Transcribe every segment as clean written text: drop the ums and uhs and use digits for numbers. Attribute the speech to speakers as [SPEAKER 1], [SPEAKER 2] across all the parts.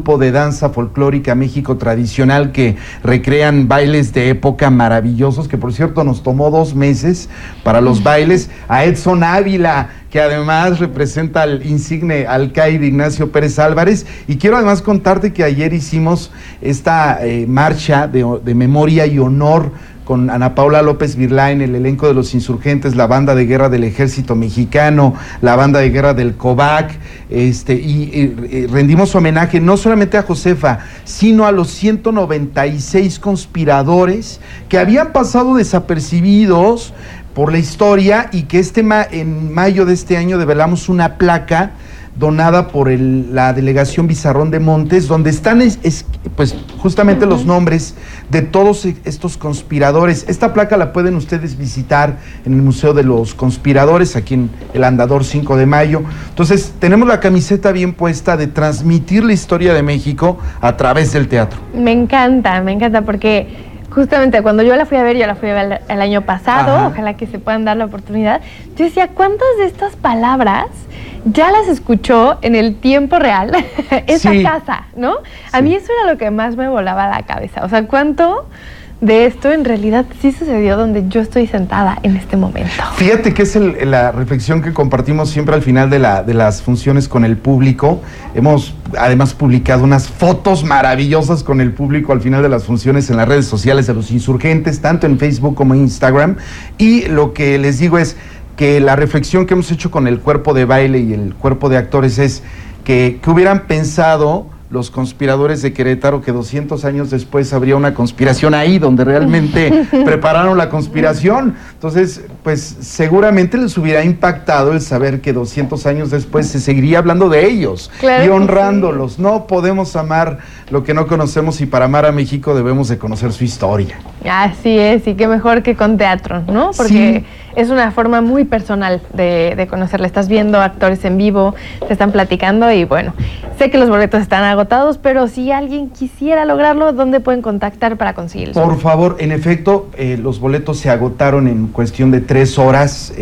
[SPEAKER 1] grupo de danza folclórica México Tradicional que recrean bailes de época maravillosos, que por cierto nos tomó 2 meses para los bailes, a Edson Ávila, que además representa al insigne alcaide Ignacio Pérez Álvarez, y quiero además contarte que ayer hicimos esta marcha de memoria y honor con Ana Paula López Virlá en el elenco de Los Insurgentes, la banda de guerra del Ejército Mexicano, la banda de guerra del COVAC, y rendimos homenaje no solamente a Josefa, sino a los 196 conspiradores que habían pasado desapercibidos por la historia, y que en mayo de este año develamos una placa donada por la delegación Bizarrón de Montes, donde están pues justamente los nombres de todos estos conspiradores. Esta placa la pueden ustedes visitar en el Museo de los Conspiradores, aquí en el Andador 5 de Mayo. Entonces, tenemos la camiseta bien puesta de transmitir la historia de México a través del teatro.
[SPEAKER 2] Me encanta porque justamente cuando yo la fui a ver el año pasado. Ajá. Ojalá que se puedan dar la oportunidad. Yo decía, ¿cuántas de estas palabras ya las escuchó en el tiempo real esa casa, ¿no? Sí. A mí eso era lo que más me volaba la cabeza. O sea, ¿cuánto de esto en realidad sí sucedió donde yo estoy sentada en este momento? Fíjate que es
[SPEAKER 1] la reflexión que compartimos siempre al final de las funciones con el público. Hemos además publicado unas fotos maravillosas con el público al final de las funciones en las redes sociales de Los Insurgentes, tanto en Facebook como en Instagram, y lo que les digo es que la reflexión que hemos hecho con el cuerpo de baile y el cuerpo de actores es que hubieran pensado los conspiradores de Querétaro que 200 años después habría una conspiración ahí donde realmente prepararon la conspiración. Entonces, pues seguramente les hubiera impactado el saber que 200 años después se seguiría hablando de ellos, claro, y honrándolos. Sí. No podemos amar lo que no conocemos, y para amar a México debemos de conocer su historia.
[SPEAKER 2] Así es, y qué mejor que con teatro, ¿no? Porque sí, es una forma muy personal de conocerla. Estás viendo actores en vivo, te están platicando, y bueno, sé que los boletos están agotados, pero si alguien quisiera lograrlo, ¿dónde pueden contactar para conseguirlos?
[SPEAKER 1] Por favor, en efecto, los boletos se agotaron en cuestión de 3 horas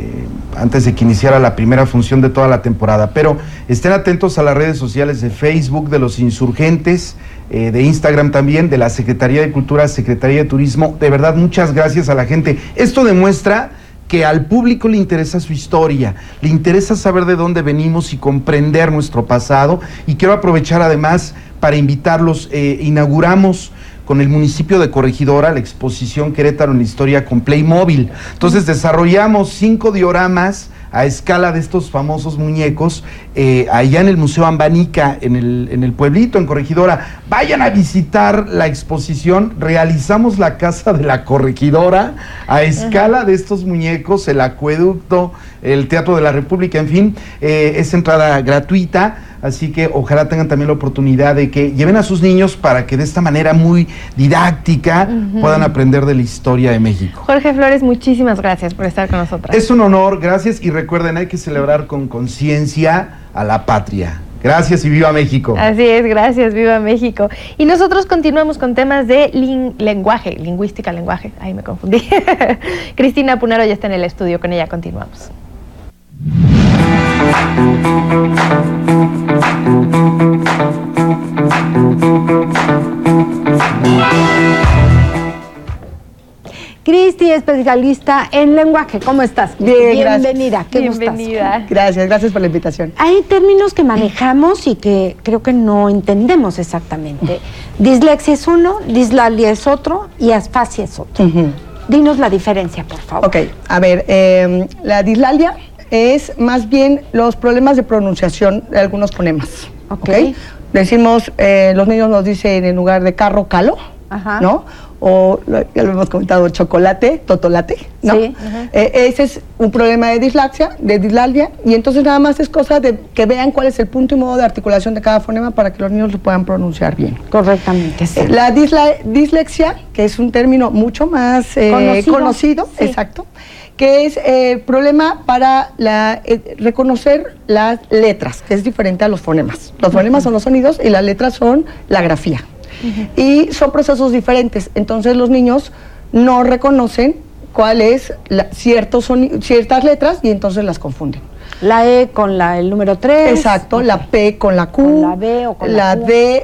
[SPEAKER 1] antes de que iniciara la primera función de toda la temporada, pero estén atentos a las redes sociales de Facebook de Los Insurgentes, de Instagram también, de la Secretaría de Cultura, Secretaría de Turismo. De verdad, muchas gracias a la gente. Esto demuestra que al público le interesa su historia, le interesa saber de dónde venimos y comprender nuestro pasado, y quiero aprovechar además para invitarlos. Inauguramos con el municipio de Corregidora la exposición Querétaro en la Historia con Playmobil. Entonces desarrollamos 5 dioramas a escala de estos famosos muñecos, allá en el Museo Ambanica, en el pueblito, en Corregidora. Vayan a visitar la exposición. Realizamos la Casa de la Corregidora a escala de estos muñecos, el acueducto, el Teatro de la República, en fin, es entrada gratuita, así que ojalá tengan también la oportunidad de que lleven a sus niños para que de esta manera muy didáctica puedan aprender de la historia de México.
[SPEAKER 2] Jorge Flores, muchísimas gracias por estar con nosotros.
[SPEAKER 1] Es un honor, gracias, y recuerden, hay que celebrar con conciencia a la patria. Gracias y viva México.
[SPEAKER 2] Así es, gracias, viva México. Y nosotros continuamos con temas de lingüística, ahí me confundí. Cristina Punero ya está en el estudio, con ella continuamos.
[SPEAKER 3] Cristi, especialista en lenguaje, ¿cómo estás?
[SPEAKER 4] Bien,
[SPEAKER 3] bienvenida, qué
[SPEAKER 2] bienvenida.
[SPEAKER 4] Gracias por la invitación.
[SPEAKER 3] Hay términos que manejamos y que creo que no entendemos exactamente. Dislexia es uno, dislalia es otro y asfasia es otro. Dinos la diferencia, por favor.
[SPEAKER 4] Ok, a ver, la dislalia es más bien los problemas de pronunciación de algunos fonemas. ¿Okay? Decimos, los niños nos dicen en lugar de carro, calo, ¿no? O ya lo hemos comentado, chocolate, totolate, ¿no? Sí. Ese es un problema de dislalia, y entonces nada más es cosa de que vean cuál es el punto y modo de articulación de cada fonema para que los niños lo puedan pronunciar bien.
[SPEAKER 3] Correctamente, sí.
[SPEAKER 4] La dislexia, que es un término mucho más conocido, sí, exacto, que es problema para reconocer las letras, que es diferente a los fonemas. Los fonemas son los sonidos y las letras son la grafía. Y son procesos diferentes, entonces los niños no reconocen cuál es ciertas letras y entonces las confunden.
[SPEAKER 3] La E con el número 3.
[SPEAKER 4] Exacto, la P con la Q,
[SPEAKER 3] con la B o con
[SPEAKER 4] la D